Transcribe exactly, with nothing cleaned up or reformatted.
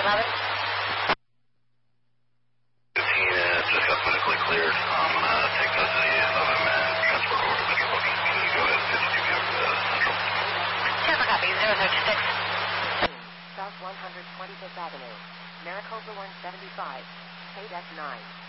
eleven. fifteen uh, just got medically cleared. I'm going to take custody of him and transport over to Metro Booking. Can you go ahead and fifty-two P M to Central? Central copy, zero zero two six. South one hundred twenty-fifth Avenue, Maricopa one seventy-five, K nine.